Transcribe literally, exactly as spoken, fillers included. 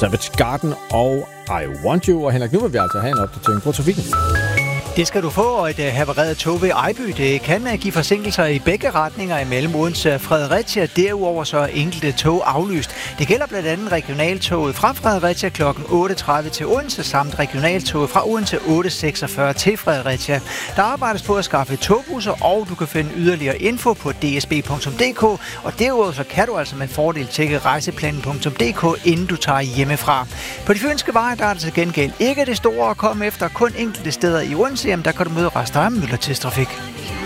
Savage Garden og I Want You. Og Henrik, nu vil vi altså have en opdatering på trafikken. Det skal du få, og et havareret tog ved Ejby. Det kan give forsinkelser i begge retninger imellem Odense og Fredericia. Derudover så er enkelte tog aflyst. Det gælder blandt andet regionaltoget fra Fredericia kl. otte tredive til Odense, samt regionaltoget fra Odense otte seksogfyrre til Fredericia. Der arbejdes på at skaffe togbusser, og du kan finde yderligere info på d s b punktum d k. Og derudover så kan du altså med fordel tjekke rejseplanen punktum d k, inden du tager hjemmefra. På de fynske veje der er det til gengæld ikke det store at komme efter. Kun enkelte steder i Odense, der kan du møde rester af myldretidstrafik.